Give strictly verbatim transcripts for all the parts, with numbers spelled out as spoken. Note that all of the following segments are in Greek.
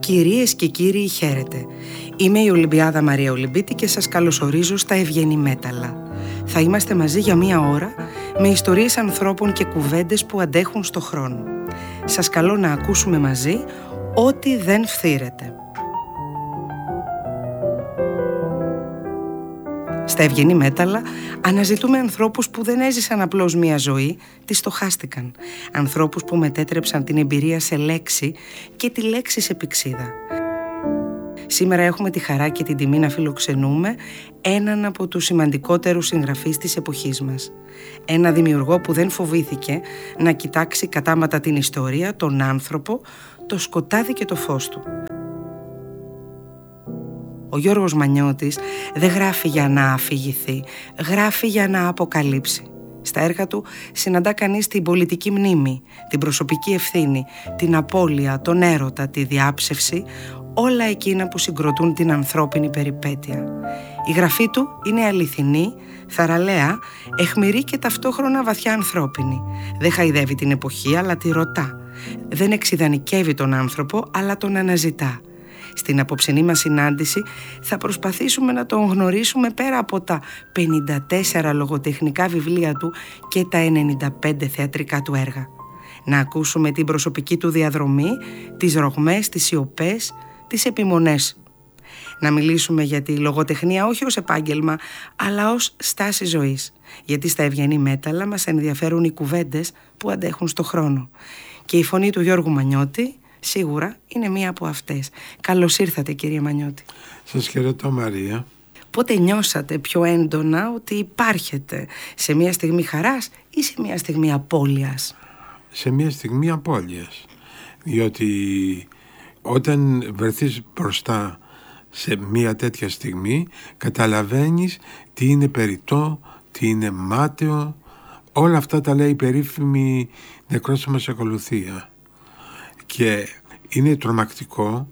Κυρίες και κύριοι, χαίρετε. Είμαι η Ολυμπιάδα Μαρία Ολυμπίτη και σας καλωσορίζω στα Ευγενή Μέταλλα. Θα είμαστε μαζί για μία ώρα με ιστορίες ανθρώπων και κουβέντες που αντέχουν στο χρόνο. Σας καλώ να ακούσουμε μαζί ό,τι δεν φθήρεται. Στα Ευγενή Μέταλλα αναζητούμε ανθρώπους που δεν έζησαν απλώς μία ζωή, τη στοχάστηκαν. Ανθρώπους που μετέτρεψαν την εμπειρία σε λέξη και τη λέξη σε πυξίδα. Σήμερα έχουμε τη χαρά και την τιμή να φιλοξενούμε έναν από τους σημαντικότερους συγγραφείς της εποχής μας. Ένα δημιουργό που δεν φοβήθηκε να κοιτάξει κατάματα την ιστορία, τον άνθρωπο, το σκοτάδι και το φως του. Ο Γιώργος Μανιώτης δεν γράφει για να αφηγηθεί, γράφει για να αποκαλύψει. Στα έργα του συναντά κανείς την πολιτική μνήμη, την προσωπική ευθύνη, την απώλεια, τον έρωτα, τη διάψευση, όλα εκείνα που συγκροτούν την ανθρώπινη περιπέτεια. Η γραφή του είναι αληθινή, θαραλέα, αιχμηρή και ταυτόχρονα βαθιά ανθρώπινη. Δεν χαϊδεύει την εποχή, αλλά τη ρωτά. Δεν εξιδανικεύει τον άνθρωπο, αλλά τον αναζητά. Στην απόψινή μας συνάντηση θα προσπαθήσουμε να τον γνωρίσουμε πέρα από τα πενήντα τέσσερα λογοτεχνικά βιβλία του και τα ενενήντα πέντε θεατρικά του έργα. Να ακούσουμε την προσωπική του διαδρομή, τις ρογμές, τις σιωπές, τις επιμονές. Να μιλήσουμε για τη λογοτεχνία όχι ως επάγγελμα, αλλά ως στάση ζωής. Γιατί στα Ευγενή Μέταλλα μας ενδιαφέρουν οι κουβέντες που αντέχουν στο χρόνο. Και η φωνή του Γιώργου Μανιώτη σίγουρα είναι μία από αυτές. Καλώς ήρθατε, κύριε Μανιώτη. Σας χαιρετώ, Μαρία. Πότε νιώσατε πιο έντονα ότι υπάρχετε, σε μία στιγμή χαράς ή σε μία στιγμή απώλειας? Σε μία στιγμή απώλειας. Διότι όταν βρεθείς μπροστά σε μία τέτοια στιγμή, καταλαβαίνεις τι είναι περιττό, τι είναι μάταιο. Όλα αυτά τα λέει η περίφημη νεκρόσιμος ακολουθία. Και είναι τρομακτικό.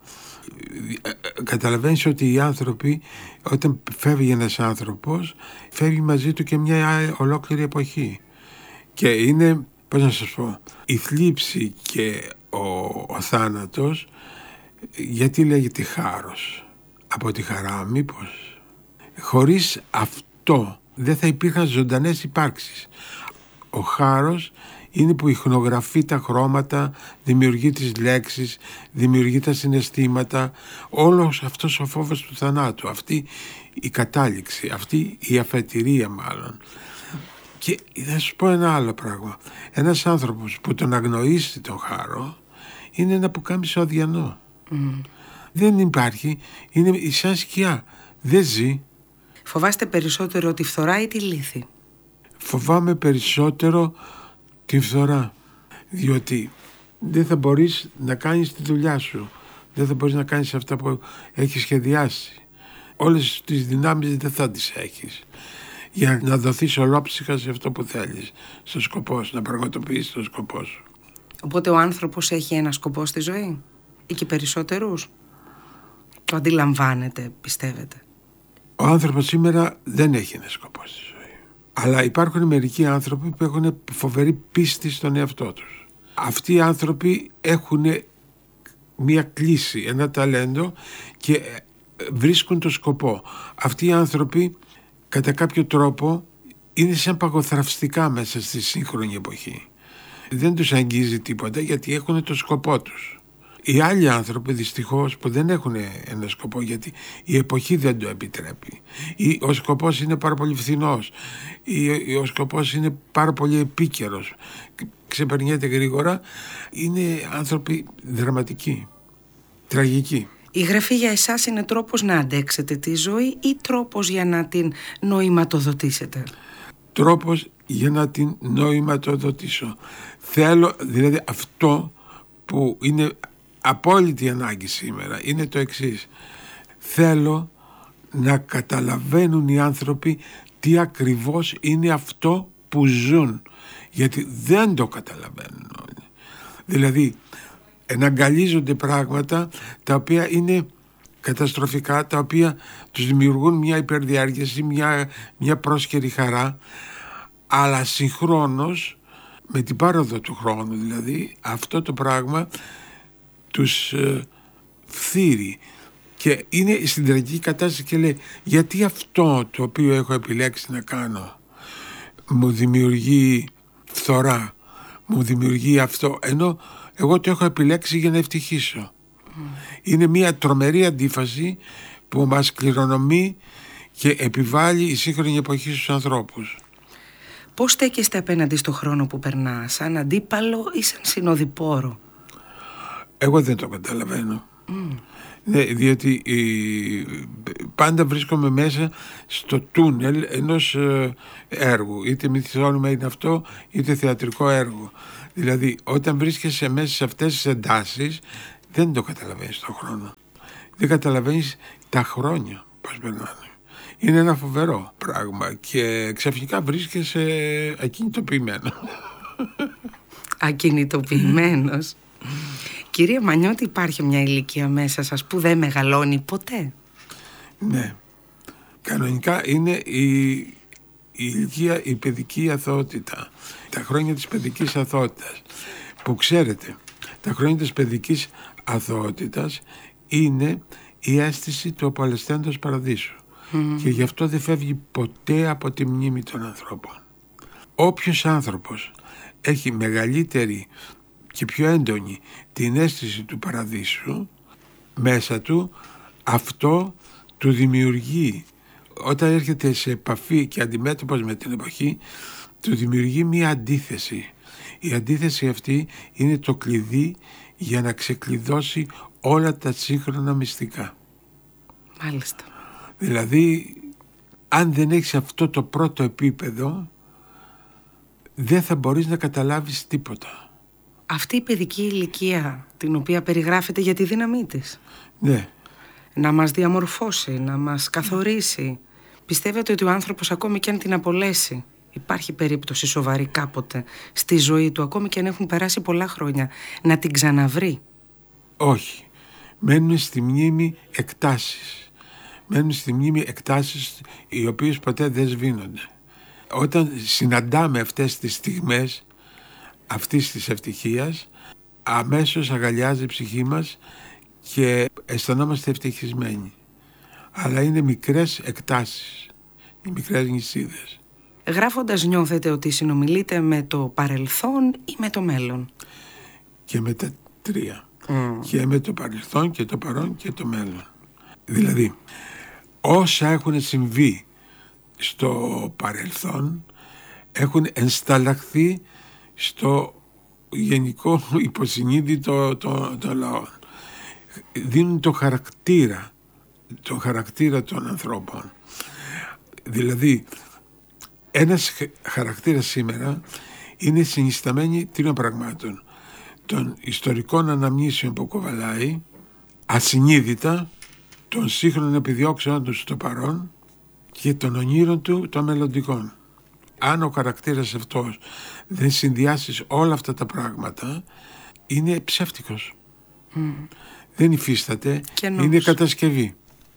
Καταλαβαίνεις ότι οι άνθρωποι, όταν φεύγει ένας άνθρωπος, φεύγει μαζί του και μια ολόκληρη εποχή. Και είναι, πώς να σας πω, η θλίψη και ο, ο θάνατος. Γιατί λέγεται χάρος? Από τη χαρά, μήπως? Χωρίς αυτό δεν θα υπήρχαν ζωντανές υπάρξεις. Ο χάρος είναι που ιχνογραφεί τα χρώματα, δημιουργεί τις λέξεις, δημιουργεί τα συναισθήματα. Όλος αυτός ο φόβος του θανάτου, αυτή η κατάληξη, αυτή η αφετηρία μάλλον. Και θα σου πω ένα άλλο πράγμα. Ένας άνθρωπος που τον αγνοήσει τον χάρο είναι ένα πουκάμισο αδιανό. Mm. Δεν υπάρχει, είναι σαν σκιά, δεν ζει. Φοβάστε περισσότερο τη φθορά ή τη λύθη? Φοβάμαι περισσότερο τη φθορά, διότι δεν θα μπορείς να κάνεις τη δουλειά σου, δεν θα μπορείς να κάνεις αυτά που έχεις σχεδιάσει. Όλες τις δυνάμεις δεν θα τις έχεις για να δοθείς ολόψυχα σε αυτό που θέλεις, στο σκοπό σου, να πραγματοποιήσεις το σκοπό σου. Οπότε ο άνθρωπος έχει ένα σκοπό στη ζωή ή και περισσότερους? Το αντιλαμβάνετε, πιστεύετε? Ο άνθρωπος σήμερα δεν έχει ένα σκοπό στη ζωή. Αλλά υπάρχουν μερικοί άνθρωποι που έχουν φοβερή πίστη στον εαυτό τους. Αυτοί οι άνθρωποι έχουν μια κλίση, ένα ταλέντο και βρίσκουν το σκοπό. Αυτοί οι άνθρωποι κατά κάποιο τρόπο είναι σαν παγοθραυστικά μέσα στη σύγχρονη εποχή. Δεν τους αγγίζει τίποτα γιατί έχουν το σκοπό τους. Οι άλλοι άνθρωποι δυστυχώς που δεν έχουν ένα σκοπό, γιατί η εποχή δεν το επιτρέπει. Ο σκοπός είναι πάρα πολύ φθηνός. Ο σκοπός είναι πάρα πολύ επίκαιρος. Ξεπερνιέται γρήγορα. Είναι άνθρωποι δραματικοί, τραγικοί. Η γραφή για εσάς είναι τρόπος να αντέξετε τη ζωή ή τρόπος για να την νοηματοδοτήσετε? Τρόπος για να την νοηματοδοτήσω. Θέλω, δηλαδή αυτό που είναι απόλυτη ανάγκη σήμερα είναι το εξής. Θέλω να καταλαβαίνουν οι άνθρωποι τι ακριβώς είναι αυτό που ζουν, γιατί δεν το καταλαβαίνουν όλοι. Δηλαδή εναγκαλίζονται πράγματα τα οποία είναι καταστροφικά, τα οποία τους δημιουργούν μια υπερδιάργηση, μια, μια πρόσχερη χαρά, αλλά συγχρόνως με την πάροδο του χρόνου, δηλαδή αυτό το πράγμα τους ε, θύρει και είναι στην τραγική κατάσταση και λέει, γιατί αυτό το οποίο έχω επιλέξει να κάνω μου δημιουργεί φθορά, μου δημιουργεί αυτό, ενώ εγώ το έχω επιλέξει για να ευτυχήσω. Mm. Είναι μια τρομερή αντίφαση που μας κληρονομεί και επιβάλλει η σύγχρονη εποχή στους ανθρώπους. Πώς στέκεστε απέναντι στο χρόνο που περνά, σαν αντίπαλο ή σαν συνοδοιπόρο? Εγώ δεν το καταλαβαίνω. Mm. Ναι, διότι ε, πάντα βρίσκομαι μέσα στο τούνελ ενός ε, έργου, είτε μυθιστόρημα είναι αυτό, είτε θεατρικό έργο. Δηλαδή όταν βρίσκεσαι μέσα σε αυτές τις εντάσεις δεν το καταλαβαίνεις τον χρόνο, δεν καταλαβαίνεις τα χρόνια πώς περνάνε. Είναι ένα φοβερό πράγμα και ξαφνικά βρίσκεσαι ακινητοποιημένο. Ακινητοποιημένος. Κύριε Μανιώτη, υπάρχει μια ηλικία μέσα σας που δεν μεγαλώνει ποτέ? Ναι. Κανονικά είναι η, η ηλικία, η παιδική αθωότητα. Τα χρόνια της παιδικής αθωότητας. Που ξέρετε, τα χρόνια της παιδικής αθωότητας είναι η αίσθηση του απολεσθέντος παραδείσου. Mm. Και γι' αυτό δεν φεύγει ποτέ από τη μνήμη των ανθρώπων. Όποιος άνθρωπος έχει μεγαλύτερη και πιο έντονη την αίσθηση του παραδείσου μέσα του, αυτό του δημιουργεί, όταν έρχεται σε επαφή και αντιμέτωπος με την εποχή, του δημιουργεί μία αντίθεση. Η αντίθεση αυτή είναι το κλειδί για να ξεκλειδώσει όλα τα σύγχρονα μυστικά. Μάλιστα. Δηλαδή, αν δεν έχεις αυτό το πρώτο επίπεδο, δεν θα μπορείς να καταλάβεις τίποτα. Αυτή η παιδική ηλικία την οποία περιγράφεται για τη δύναμή της. Ναι. Να μας διαμορφώσει, να μας καθορίσει. Πιστεύετε ότι ο άνθρωπος ακόμη και αν την απολέσει, υπάρχει περίπτωση σοβαρή κάποτε στη ζωή του, ακόμη και αν έχουν περάσει πολλά χρόνια, να την ξαναβρει? Όχι. Μένουν στη μνήμη εκτάσεις. Μένουν στη μνήμη εκτάσεις οι οποίες ποτέ δεν σβήνονται. Όταν συναντάμε αυτές τις στιγμές αυτής της ευτυχίας, αμέσως αγκαλιάζει η ψυχή μας και αισθανόμαστε ευτυχισμένοι. Αλλά είναι μικρές εκτάσεις, οι μικρές νησίδες. Γράφοντας νιώθετε ότι συνομιλείτε με το παρελθόν ή με το μέλλον? Και με τα τρία. Mm. Και με το παρελθόν και το παρόν και το μέλλον. Δηλαδή, όσα έχουν συμβεί στο παρελθόν έχουν ενσταλλαχθεί στο γενικό υποσυνείδητο των το λαών. Δίνουν το χαρακτήρα, το χαρακτήρα των ανθρώπων. Δηλαδή, ένας χαρακτήρας σήμερα είναι συνισταμένη τριών πραγμάτων. Των ιστορικών αναμνήσεων που κοβαλάει, ασυνείδητα, των σύγχρονων επιδιώξεων του στο παρόν και των ονείρων του των μελλοντικών. Αν ο χαρακτήρας αυτός δεν συνδυάσεις όλα αυτά τα πράγματα, είναι ψεύτικος. Mm. Δεν υφίσταται, είναι κατασκευή.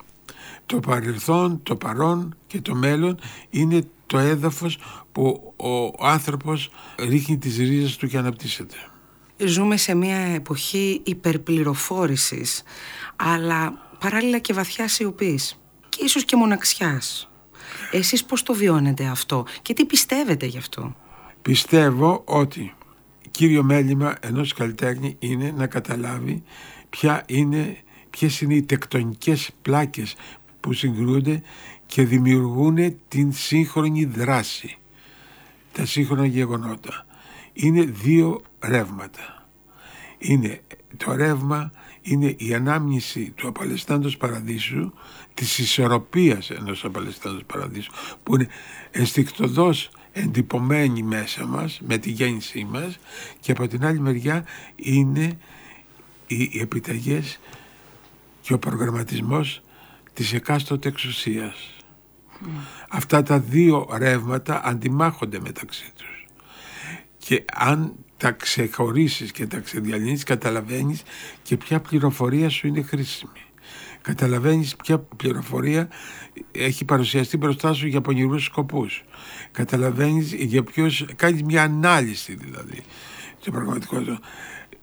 Το παρελθόν, το παρόν και το μέλλον είναι το έδαφος που ο άνθρωπος ρίχνει τις ρίζες του και αναπτύσσεται. Ζούμε σε μια εποχή υπερπληροφόρησης, αλλά παράλληλα και βαθιά σιωπής και ίσως και μοναξιάς. Εσείς πώς το βιώνετε αυτό και τι πιστεύετε γι' αυτό? Πιστεύω ότι κύριο μέλημα ενός καλλιτέχνη είναι να καταλάβει ποια είναι, ποιες είναι οι τεκτονικές πλάκες που συγκρούνται και δημιουργούν την σύγχρονη δράση, τα σύγχρονα γεγονότα. Είναι δύο ρεύματα. Είναι το ρεύμα, είναι η ανάμνηση του απολεσθέντος παραδείσου, της ισορροπίας ενός απολεσθέντος παραδείσου, που είναι ενστικτωδώς εντυπωμένη μέσα μας με τη γέννησή μας, και από την άλλη μεριά είναι οι επιταγές και ο προγραμματισμός της εκάστοτε εξουσίας. Mm. Αυτά τα δύο ρεύματα αντιμάχονται μεταξύ τους, και αν τα ξεχωρίσεις και τα ξεδιαλύνεις, καταλαβαίνεις και ποια πληροφορία σου είναι χρήσιμη. Καταλαβαίνεις ποια πληροφορία έχει παρουσιαστεί μπροστά σου για πονηρούς σκοπούς. Καταλαβαίνεις για ποιος, κάνεις μια ανάλυση δηλαδή στο πραγματικό.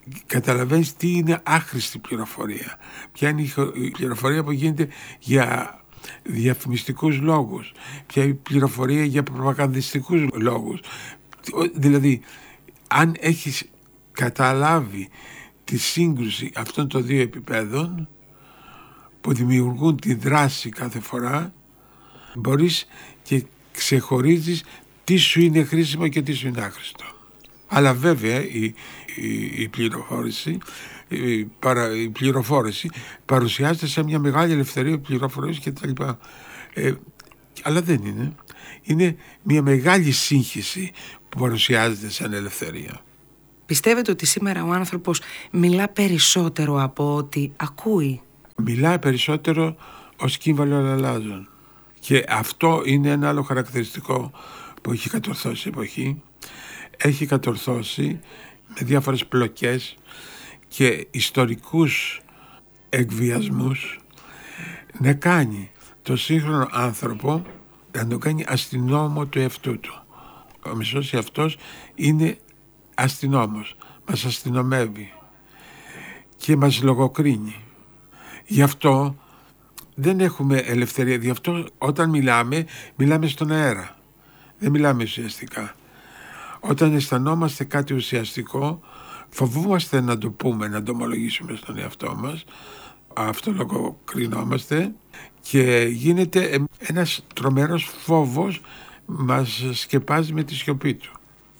καταλαβαίνεις τι είναι άχρηστη πληροφορία. Ποια είναι η πληροφορία που γίνεται για διαφημιστικούς λόγους, ποια είναι η πληροφορία για προπαγανδιστικούς λόγους. Δηλαδή, αν έχεις καταλάβει τη σύγκρουση αυτών των δύο επιπέδων που δημιουργούν τη δράση κάθε φορά, μπορείς και ξεχωρίζεις τι σου είναι χρήσιμο και τι σου είναι άχρηστο. Αλλά βέβαια η, η, η, πληροφόρηση, η, παρα, η πληροφόρηση παρουσιάζεται σε μια μεγάλη ελευθερία πληροφορίας και τα λοιπά. Ε, αλλά δεν είναι. Είναι μια μεγάλη σύγχυση που παρουσιάζεται σαν ελευθερία. Πιστεύετε ότι σήμερα ο άνθρωπος μιλά περισσότερο από ότι ακούει? Μιλάει περισσότερο ως κύμβαλο αλλάζων. Και αυτό είναι ένα άλλο χαρακτηριστικό που έχει κατορθώσει η εποχή. Έχει κατορθώσει με διάφορες πλοκές και ιστορικούς εκβιασμούς να κάνει το σύγχρονο άνθρωπο, να τον κάνει αστυνόμο του εαυτού του. Ο μισός εαυτός είναι αστυνόμος, μας αστυνομεύει και μας λογοκρίνει. Γι' αυτό δεν έχουμε ελευθερία. Γι' αυτό όταν μιλάμε, μιλάμε στον αέρα. Δεν μιλάμε ουσιαστικά. Όταν αισθανόμαστε κάτι ουσιαστικό, φοβούμαστε να το πούμε, να το ομολογήσουμε στον εαυτό μας. Αυτό λογοκρινόμαστε και γίνεται ένας τρομερός φόβος, μας σκεπάζει με τη σιωπή του.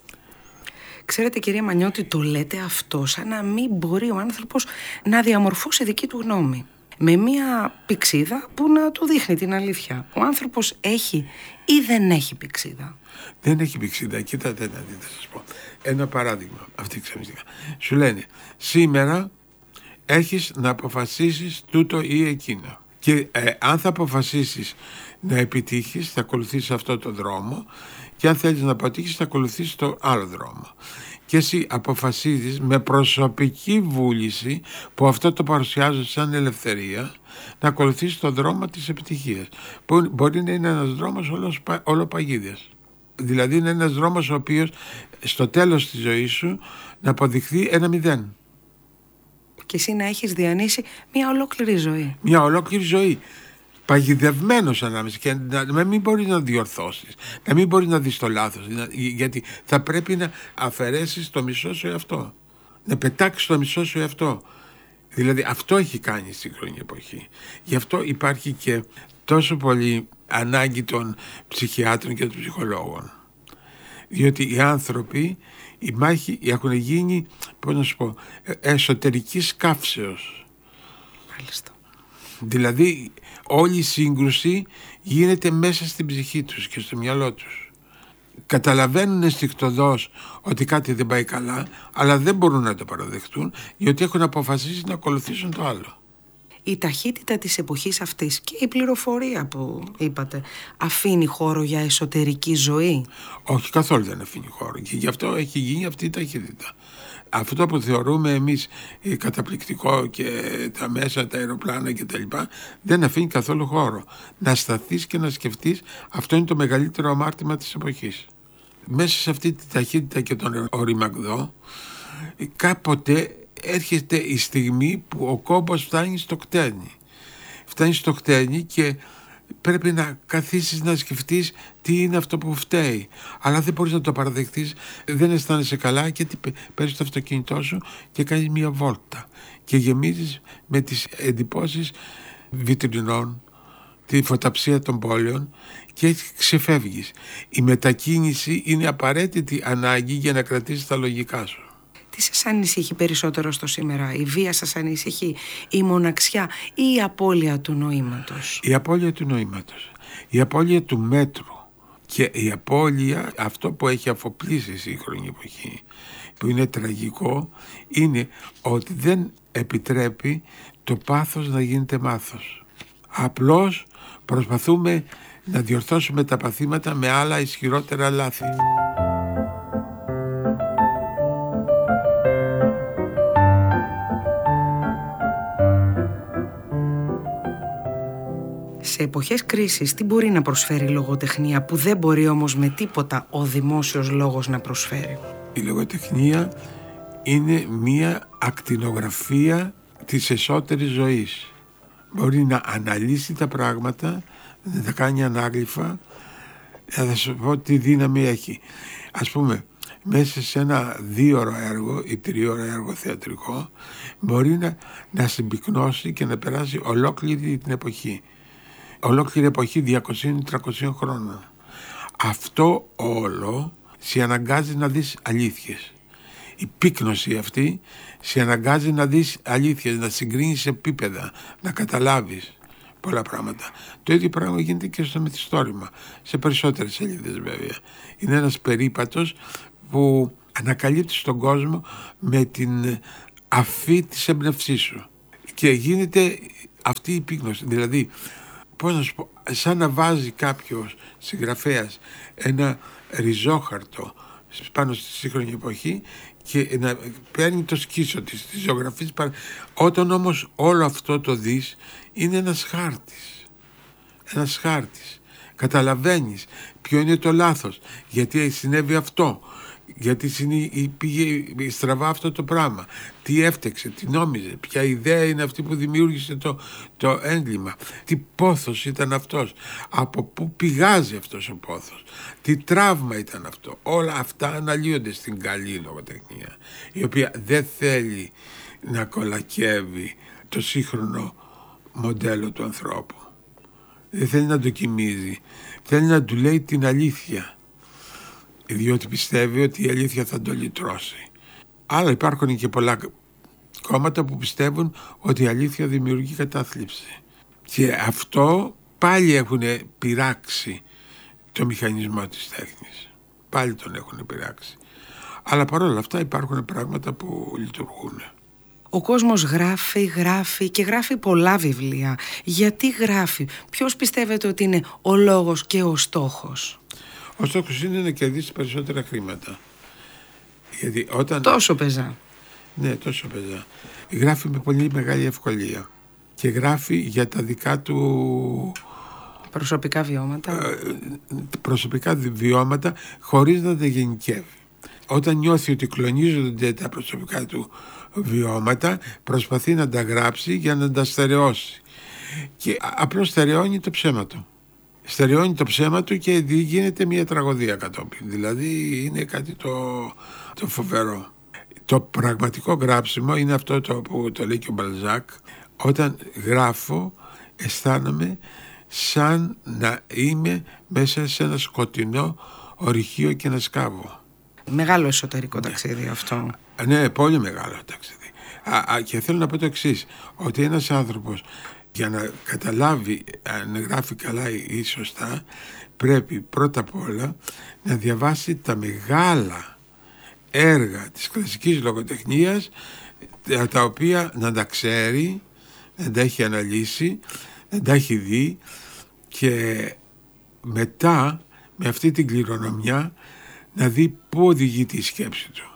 Ξέρετε, κυρία Μανιώτη, το λέτε αυτό σαν να μην μπορεί ο άνθρωπος να διαμορφώσει δική του γνώμη. Με μία πηξίδα που να του δείχνει την αλήθεια. Ο άνθρωπος έχει ή δεν έχει πηξίδα? Δεν έχει πηξίδα. Κοίτατε, να δείτε, θα σας πω. Ένα παράδειγμα, αυτή ξεμιστικά. Σου λένε, σήμερα έχεις να αποφασίσεις τούτο ή εκείνο. Και ε, αν θα αποφασίσεις να επιτύχεις, θα ακολουθήσεις αυτό το δρόμο, και αν θέλεις να αποτύχεις, θα ακολουθήσεις το άλλο δρόμο. Και εσύ αποφασίζεις με προσωπική βούληση, που αυτό το παρουσιάζω σαν ελευθερία, να ακολουθήσεις το δρόμο της επιτυχίας, που μπορεί να είναι ένας δρόμος όλο παγίδες. Δηλαδή είναι ένας δρόμος ο οποίος στο τέλος της ζωής σου να αποδειχθεί ένα μηδέν. Και εσύ να έχεις διανύσει μια ολόκληρη ζωή. Μια ολόκληρη ζωή. Παγιδευμένος ανάμεσα, και να μην μπορείς να διορθώσεις, να μην μπορείς να δεις το λάθος, γιατί θα πρέπει να αφαιρέσεις το μισό σου εαυτό, να πετάξεις το μισό σου εαυτό. Δηλαδή αυτό έχει κάνει στην σύγχρονη εποχή. Γι' αυτό υπάρχει και τόσο πολύ ανάγκη των ψυχιάτρων και των ψυχολόγων, διότι οι άνθρωποι, οι μάχοι έχουν γίνει, πώς να σου πω, εσωτερικής καύσεως. Μάλιστα. Δηλαδή όλη η σύγκρουση γίνεται μέσα στην ψυχή τους και στο μυαλό τους. Καταλαβαίνουν αισθηκτωδώς ότι κάτι δεν πάει καλά, αλλά δεν μπορούν να το παραδεχτούν, γιατί έχουν αποφασίσει να ακολουθήσουν το άλλο. Η ταχύτητα της εποχής αυτής και η πληροφορία που είπατε αφήνει χώρο για εσωτερική ζωή? Όχι, καθόλου δεν αφήνει χώρο, και γι' αυτό έχει γίνει αυτή η ταχύτητα. Αυτό που θεωρούμε εμείς καταπληκτικό και τα μέσα, τα αεροπλάνα και τα λοιπά, δεν αφήνει καθόλου χώρο. Να σταθείς και να σκεφτείς, αυτό είναι το μεγαλύτερο αμάρτημα της εποχής. Μέσα σε αυτή τη ταχύτητα και τον οριμαγδό, κάποτε έρχεται η στιγμή που ο κόμπος φτάνει στο κτένι. Φτάνει στο κτένι και πρέπει να καθίσεις να σκεφτείς τι είναι αυτό που φταίει, αλλά δεν μπορείς να το παραδεχτείς, δεν αισθάνεσαι καλά, και παίρνεις το αυτοκίνητό σου και κάνεις μία βόλτα και γεμίζεις με τις εντυπώσεις βιτρινών, τη φωταψία των πόλεων, και έτσι ξεφεύγεις. Η μετακίνηση είναι απαραίτητη ανάγκη για να κρατήσεις τα λογικά σου. Τι σας ανησυχεί περισσότερο στο σήμερα? Η βία σας ανησυχεί, η μοναξιά ή η απώλεια του νοήματος? Η απώλεια του νοήματος, η απώλεια του μέτρου και η απώλεια, αυτό που έχει αφοπλίσει η σύγχρονη εποχή, που είναι τραγικό, είναι ότι δεν επιτρέπει το πάθος να γίνεται μάθος. Απλώς προσπαθούμε να διορθώσουμε τα παθήματα με άλλα ισχυρότερα λάθη. Σε εποχές κρίσης, τι μπορεί να προσφέρει η λογοτεχνία που δεν μπορεί όμως με τίποτα ο δημόσιος λόγος να προσφέρει? Η λογοτεχνία είναι μία ακτινογραφία της εσωτερικής ζωής. Μπορεί να αναλύσει τα πράγματα, να τα κάνει ανάγλυφα. Θα σου πω τι δύναμη έχει. Ας πούμε, μέσα σε ένα δύο ώρο έργο ή τριώρο έργο θεατρικό μπορεί να, να συμπυκνώσει και να περάσει ολόκληρη την εποχή. Ολόκληρη εποχή διακόσια με τριακόσια χρόνων. Αυτό όλο σε αναγκάζει να δεις αλήθειες. Η πύκνωση αυτή σε αναγκάζει να δεις αλήθειες, να συγκρίνεις επίπεδα, να καταλάβεις πολλά πράγματα. Το ίδιο πράγμα γίνεται και στο μυθιστόρημα, σε περισσότερες σελίδες βέβαια. Είναι ένας περίπατος που ανακαλύπτεις τον κόσμο με την αφή της έμπνευσής σου και γίνεται αυτή η πύκνωση. Δηλαδή, πώς να σου πω, σαν να βάζει κάποιος συγγραφέας ένα ριζόχαρτο πάνω στη σύγχρονη εποχή και να παίρνει το σκίσο της, της ζωγραφής. Όταν όμως όλο αυτό το δεις, είναι ένας χάρτης. Ένας χάρτης. Καταλαβαίνεις ποιο είναι το λάθος, γιατί συνέβη αυτό, γιατί πήγε στραβά αυτό το πράγμα, τι έφτεξε, τι νόμιζε, ποια ιδέα είναι αυτή που δημιούργησε το, το έγκλημα, τι πόθος ήταν αυτός, από πού πηγάζει αυτός ο πόθος, τι τραύμα ήταν αυτό. Όλα αυτά αναλύονται στην καλή λογοτεχνία, η οποία δεν θέλει να κολακεύει το σύγχρονο μοντέλο του ανθρώπου, δεν θέλει να το κοιμίζει, θέλει να του λέει την αλήθεια, διότι πιστεύει ότι η αλήθεια θα το λυτρώσει. Αλλά υπάρχουν και πολλά κόμματα που πιστεύουν ότι η αλήθεια δημιουργεί κατάθλιψη. Και αυτό πάλι έχουν πειράξει το μηχανισμό της τέχνης. Πάλι τον έχουν πειράξει. Αλλά παρόλα αυτά υπάρχουν πράγματα που λειτουργούν. Ο κόσμος γράφει, γράφει και γράφει πολλά βιβλία. Γιατί γράφει? Ποιος πιστεύετε ότι είναι ο λόγος και ο στόχος? Ο στόχος είναι να κερδίσει περισσότερα χρήματα. Γιατί όταν... Τόσο πεζά. Ναι, τόσο πεζά. Γράφει με πολύ μεγάλη ευκολία. Και γράφει για τα δικά του... Προσωπικά βιώματα. Προσωπικά βιώματα χωρίς να τα γενικεύει. Όταν νιώθει ότι κλονίζονται τα προσωπικά του βιώματα, προσπαθεί να τα γράψει για να τα στερεώσει. Και απλώς στερεώνει το ψέμα του. Στερεώνει το ψέμα του και γίνεται μια τραγωδία κατόπιν. Δηλαδή είναι κάτι το, το φοβερό. Το πραγματικό γράψιμο είναι αυτό το που το λέει και ο Μπαλζάκ. Όταν γράφω αισθάνομαι σαν να είμαι μέσα σε ένα σκοτεινό ορυχείο και να σκάβω. Μεγάλο εσωτερικό ταξίδι, ναι. Αυτό. Ναι, πολύ μεγάλο ταξίδι. Α, α, και θέλω να πω το εξής, ότι ένας άνθρωπος για να καταλάβει αν γράφει καλά ή σωστά, πρέπει πρώτα απ' όλα να διαβάσει τα μεγάλα έργα της κλασικής λογοτεχνίας, τα οποία να τα ξέρει, να τα έχει αναλύσει, να τα έχει δει, και μετά με αυτή την κληρονομιά να δει πού οδηγείται η σκέψη του.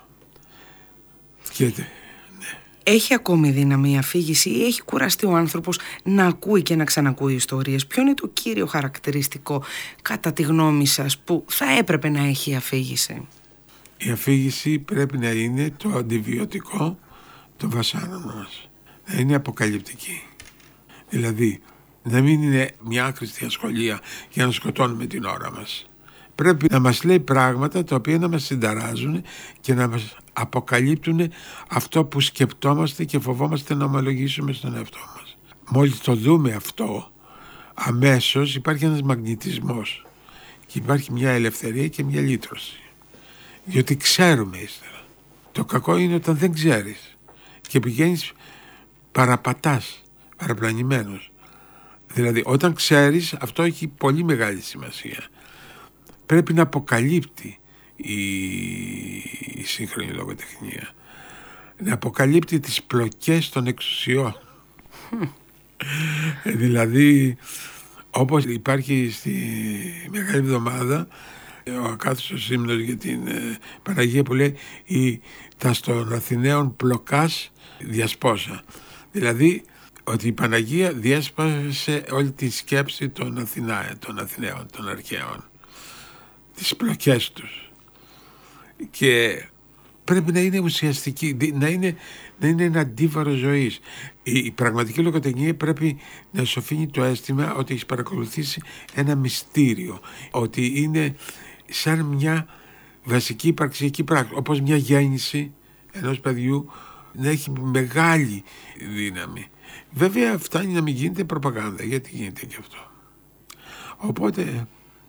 Και, ναι. Έχει ακόμη δύναμη η αφήγηση ή έχει κουραστεί ο άνθρωπος να ακούει και να ξανακούει ιστορίες? Ποιο είναι το κύριο χαρακτηριστικό, κατά τη γνώμη σας, που θα έπρεπε να έχει η αφήγηση? Η αφήγηση πρέπει να είναι το αντιβιωτικό των βασάνων μας. Να είναι αποκαλυπτική. Δηλαδή, να μην είναι μια άχρηστη ασχολία για να σκοτώνουμε την ώρα μας. Πρέπει να μας λέει πράγματα τα οποία να μας συνταράζουν και να μας αποκαλύπτουν αυτό που σκεπτόμαστε και φοβόμαστε να ομολογήσουμε στον εαυτό μας. Μόλις το δούμε αυτό, αμέσως υπάρχει ένας μαγνητισμός και υπάρχει μια ελευθερία και μια λύτρωση. Διότι ξέρουμε ύστερα. Το κακό είναι όταν δεν ξέρεις και πηγαίνεις παραπατάς, παραπλανημένος. Δηλαδή όταν ξέρεις, αυτό έχει πολύ μεγάλη σημασία. Πρέπει να αποκαλύπτει η, η σύγχρονη λογοτεχνία. Να αποκαλύπτει τις πλοκές των εξουσιών. Δηλαδή, όπως υπάρχει στη Μεγάλη Εβδομάδα ο ακάθιστος ύμνος για την ε, Παναγία που λέει η, τα στον Αθηναίων πλοκάς διασπόσα. Δηλαδή ότι η Παναγία διέσπασε όλη τη σκέψη των, Αθηνά, των Αθηναίων, των αρχαίων, τις πλοκές τους. Και πρέπει να είναι ουσιαστική, να είναι, να είναι ένα αντίβαρο ζωής. Η, η πραγματική λογοτεχνία πρέπει να σου αφήνει το αίσθημα ότι έχει παρακολουθήσει ένα μυστήριο, ότι είναι σαν μια βασική υπαρξιακή πράξη, όπως μια γέννηση ενός παιδιού να έχει μεγάλη δύναμη. Βέβαια φτάνει να μην γίνεται προπαγάνδα, γιατί γίνεται και αυτό. Οπότε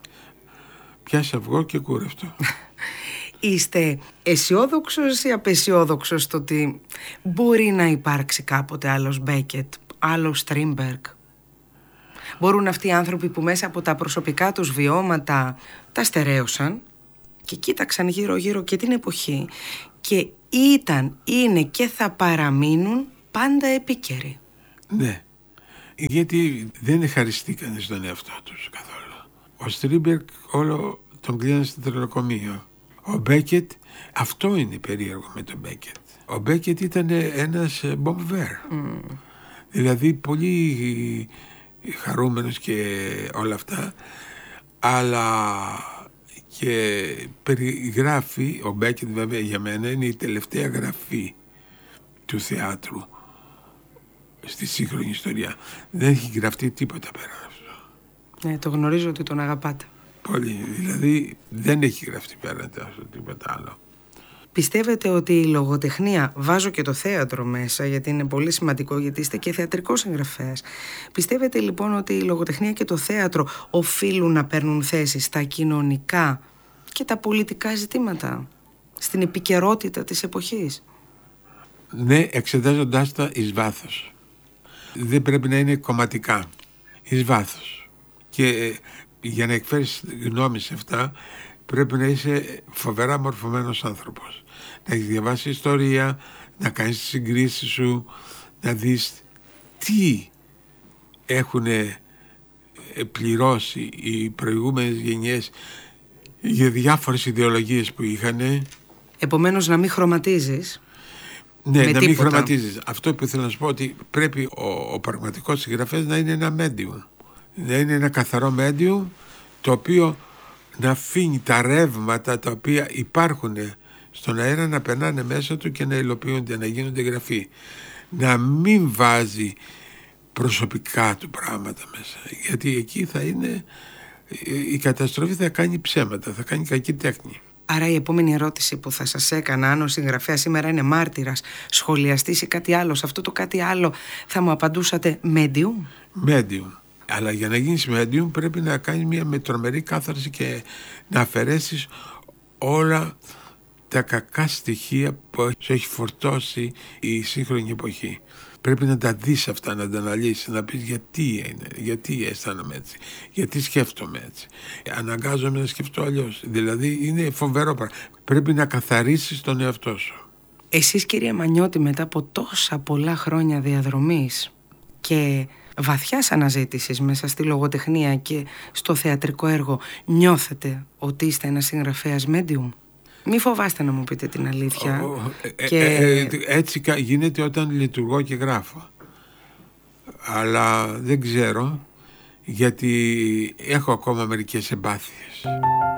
πιάσε αυγό και κούρευτο. Είστε αισιόδοξος ή απαισιόδοξος στο ότι μπορεί να υπάρξει κάποτε άλλος Μπέκετ, άλλος Στρίνμπεργκ? Μπορούν αυτοί οι άνθρωποι που μέσα από τα προσωπικά τους βιώματα τα στερέωσαν και κοίταξαν γύρω γύρω και την εποχή και ήταν, είναι και θα παραμείνουν πάντα επίκαιροι? Ναι, γιατί δεν ευχαριστήκανε στον εαυτό τους καθόλου. Ο Στρίνμπεργκ όλο τον κλείνανε στο τρελοκομείο. Ο Μπέκετ, αυτό είναι περίεργο με τον Μπέκετ. Ο Μπέκετ ήταν ένας μπομπβέρ. Mm. Δηλαδή πολύ χαρούμενος και όλα αυτά, αλλά και περιγράφει, ο Μπέκετ βέβαια για μένα είναι η τελευταία γραφή του θεάτρου στη σύγχρονη ιστορία. Δεν έχει γραφτεί τίποτα πέρα αυτό. Ναι, το γνωρίζω ότι τον αγαπάτε. Πολύ, δηλαδή δεν έχει γραφτεί πέρα τίποτα άλλο. Πιστεύετε ότι η λογοτεχνία, βάζω και το θέατρο μέσα γιατί είναι πολύ σημαντικό, γιατί είστε και θεατρικός συγγραφέας, πιστεύετε λοιπόν ότι η λογοτεχνία και το θέατρο οφείλουν να παίρνουν θέση στα κοινωνικά και τα πολιτικά ζητήματα, στην επικαιρότητα της εποχής? Ναι, εξετάζοντάς τα εις βάθος. Δεν πρέπει να είναι κομματικά, εις βάθος. Και για να εκφέρεις γνώμη σε αυτά πρέπει να είσαι φοβερά μορφωμένος άνθρωπος. Να έχεις διαβάσει ιστορία, να κάνεις τις συγκρίσεις σου, να δεις τι έχουν πληρώσει οι προηγούμενες γενιές για διάφορες ιδεολογίες που είχαν. Επομένως να μην χρωματίζεις. Ναι, να τίποτα. μην χρωματίζεις. Αυτό που ήθελα να σου πω, ότι πρέπει ο, ο πραγματικός συγγραφέας να είναι ένα medium. Να είναι ένα καθαρό medium, το οποίο να αφήνει τα ρεύματα τα οποία υπάρχουν στον αέρα να περνάνε μέσα του και να υλοποιούνται, να γίνονται γραφή. Να μην βάζει προσωπικά του πράγματα μέσα, γιατί εκεί θα είναι, η καταστροφή θα κάνει ψέματα, θα κάνει κακή τέχνη. Άρα η επόμενη ερώτηση που θα σας έκανα, αν ο συγγραφέας σήμερα είναι μάρτυρας, σχολιαστής ή κάτι άλλο, σε αυτό το κάτι άλλο θα μου απαντούσατε medium? Medium. Αλλά για να γίνεις medium πρέπει να κάνεις μια μετρομερή κάθαρση και να αφαιρέσεις όλα τα κακά στοιχεία που σου έχει φορτώσει η σύγχρονη εποχή. Πρέπει να τα δεις αυτά, να τα αναλύσεις, να πεις γιατί είναι, γιατί αισθάνομαι έτσι, γιατί σκέφτομαι έτσι. Αναγκάζομαι να σκεφτώ αλλιώς. Δηλαδή είναι φοβερό πράγμα. Πρέπει να καθαρίσεις τον εαυτό σου. Εσείς, κυρία Μανιώτη, μετά από τόσα πολλά χρόνια διαδρομής και βαθιάς αναζήτησης μέσα στη λογοτεχνία και στο θεατρικό έργο, νιώθετε ότι είστε ένας συγγραφέας medium? Μη φοβάστε να μου πείτε την αλήθεια. Ε, και... ε, ε, έτσι γίνεται όταν λειτουργώ και γράφω. Αλλά δεν ξέρω, γιατί έχω ακόμα μερικές εμπάθειες.